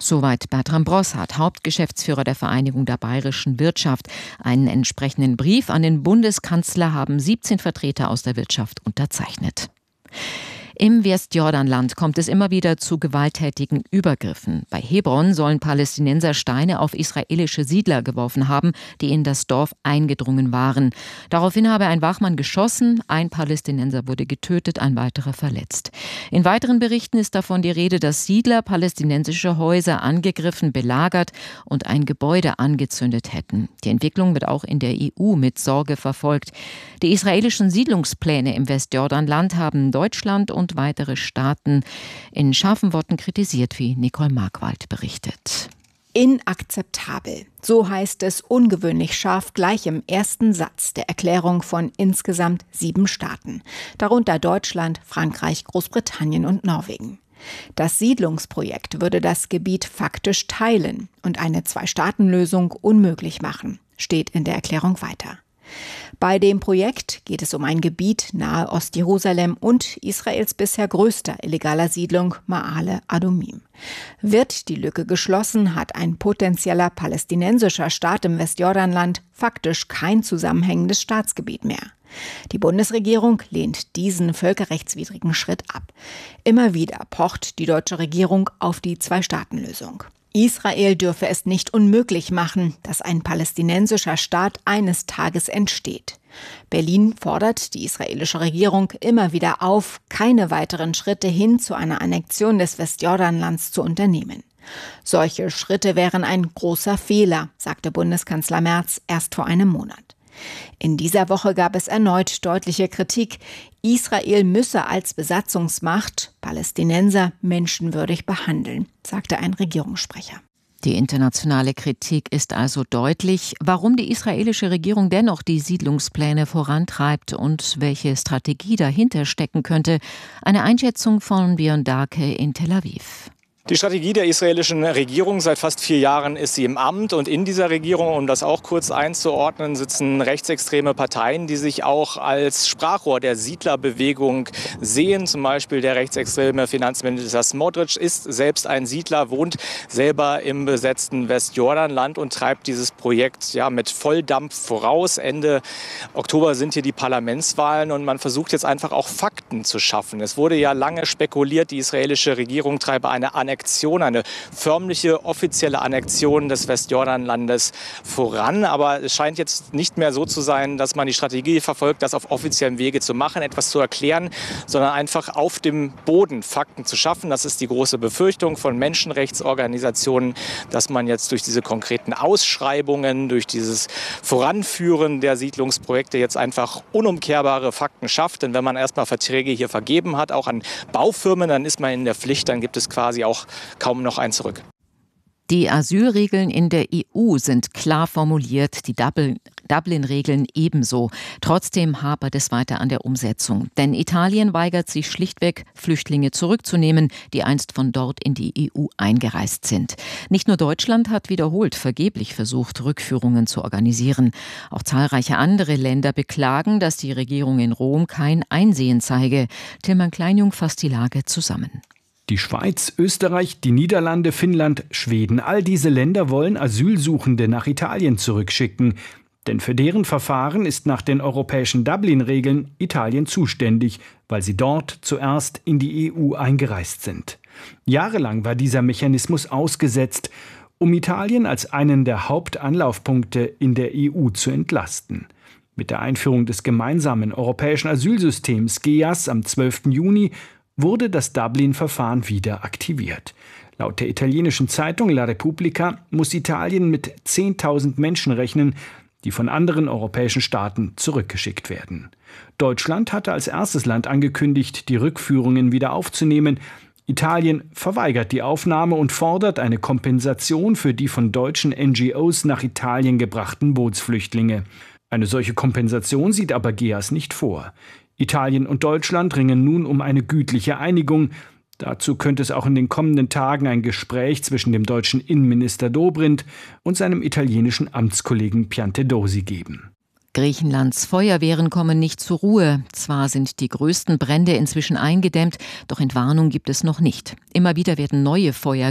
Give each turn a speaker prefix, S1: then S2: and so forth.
S1: Soweit Bertram Brossart, Hauptgeschäftsführer der Vereinigung der bayerischen Wirtschaft. Einen entsprechenden Brief an den Bundeskanzler haben 17 Vertreter aus der Wirtschaft unterzeichnet. Im Westjordanland kommt es immer wieder zu gewalttätigen Übergriffen. Bei Hebron sollen Palästinenser Steine auf israelische Siedler geworfen haben, die in das Dorf eingedrungen waren. Daraufhin habe ein Wachmann geschossen, ein Palästinenser wurde getötet, ein weiterer verletzt. In weiteren Berichten ist davon die Rede, dass Siedler palästinensische Häuser angegriffen, belagert und ein Gebäude angezündet hätten. Die Entwicklung wird auch in der EU mit Sorge verfolgt. Die israelischen Siedlungspläne im Westjordanland haben Deutschland und weitere Staaten in scharfen Worten kritisiert, wie Nicole Markwald berichtet.
S2: Inakzeptabel. So heißt es ungewöhnlich scharf gleich im ersten Satz der Erklärung von insgesamt 7 Staaten. Darunter Deutschland, Frankreich, Großbritannien und Norwegen. Das Siedlungsprojekt würde das Gebiet faktisch teilen und eine Zwei-Staaten-Lösung unmöglich machen, steht in der Erklärung weiter. Bei dem Projekt geht es um ein Gebiet nahe Ostjerusalem und Israels bisher größter illegaler Siedlung Ma'ale Adumim. Wird die Lücke geschlossen, hat ein potenzieller palästinensischer Staat im Westjordanland faktisch kein zusammenhängendes Staatsgebiet mehr. Die Bundesregierung lehnt diesen völkerrechtswidrigen Schritt ab. Immer wieder pocht die deutsche Regierung auf die Zwei-Staaten-Lösung. Israel dürfe es nicht unmöglich machen, dass ein palästinensischer Staat eines Tages entsteht. Berlin fordert die israelische Regierung immer wieder auf, keine weiteren Schritte hin zu einer Annexion des Westjordanlands zu unternehmen. Solche Schritte wären ein großer Fehler, sagte Bundeskanzler Merz erst vor einem Monat. In dieser Woche gab es erneut deutliche Kritik. Israel müsse als Besatzungsmacht Palästinenser menschenwürdig behandeln, sagte ein Regierungssprecher.
S1: Die internationale Kritik ist also deutlich. Warum die israelische Regierung dennoch die Siedlungspläne vorantreibt und welche Strategie dahinter stecken könnte, eine Einschätzung von Björn Darke in Tel Aviv.
S3: Die Strategie der israelischen Regierung, seit fast 4 Jahren ist sie im Amt, und in dieser Regierung, um das auch kurz einzuordnen, sitzen rechtsextreme Parteien, die sich auch als Sprachrohr der Siedlerbewegung sehen. Zum Beispiel der rechtsextreme Finanzminister Smotrich ist selbst ein Siedler, wohnt selber im besetzten Westjordanland und treibt dieses Projekt mit Volldampf voraus. Ende Oktober sind hier die Parlamentswahlen und man versucht jetzt einfach auch Fakten zu schaffen. Es wurde ja lange spekuliert, die israelische Regierung treibe eine eine förmliche, offizielle Annexion des Westjordanlandes voran. Aber es scheint jetzt nicht mehr so zu sein, dass man die Strategie verfolgt, das auf offiziellem Wege zu machen, etwas zu erklären, sondern einfach auf dem Boden Fakten zu schaffen. Das ist die große Befürchtung von Menschenrechtsorganisationen, dass man jetzt durch diese konkreten Ausschreibungen, durch dieses Voranführen der Siedlungsprojekte jetzt einfach unumkehrbare Fakten schafft. Denn wenn man erstmal Verträge hier vergeben hat, auch an Baufirmen, dann ist man in der Pflicht, dann gibt es quasi auch kaum noch ein Zurück.
S1: Die Asylregeln in der EU sind klar formuliert, die Dublin-Regeln ebenso. Trotzdem hapert es weiter an der Umsetzung. Denn Italien weigert sich schlichtweg, Flüchtlinge zurückzunehmen, die einst von dort in die EU eingereist sind. Nicht nur Deutschland hat wiederholt vergeblich versucht, Rückführungen zu organisieren. Auch zahlreiche andere Länder beklagen, dass die Regierung in Rom kein Einsehen zeige. Tilman Kleinjung fasst die Lage zusammen.
S4: Die Schweiz, Österreich, die Niederlande, Finnland, Schweden, all diese Länder wollen Asylsuchende nach Italien zurückschicken. Denn für deren Verfahren ist nach den europäischen Dublin-Regeln Italien zuständig, weil sie dort zuerst in die EU eingereist sind. Jahrelang war dieser Mechanismus ausgesetzt, um Italien als einen der Hauptanlaufpunkte in der EU zu entlasten. Mit der Einführung des gemeinsamen europäischen Asylsystems GEAS am 12. Juni wurde das Dublin-Verfahren wieder aktiviert. Laut der italienischen Zeitung La Repubblica muss Italien mit 10.000 Menschen rechnen, die von anderen europäischen Staaten zurückgeschickt werden. Deutschland hatte als erstes Land angekündigt, die Rückführungen wieder aufzunehmen. Italien verweigert die Aufnahme und fordert eine Kompensation für die von deutschen NGOs nach Italien gebrachten Bootsflüchtlinge. Eine solche Kompensation sieht aber GEAS nicht vor. Italien und Deutschland ringen nun um eine gütliche Einigung. Dazu könnte es auch in den kommenden Tagen ein Gespräch zwischen dem deutschen Innenminister Dobrindt und seinem italienischen Amtskollegen Piantedosi geben.
S1: Griechenlands Feuerwehren kommen nicht zur Ruhe. Zwar sind die größten Brände inzwischen eingedämmt, doch Entwarnung gibt es noch nicht. Immer wieder werden neue Feuer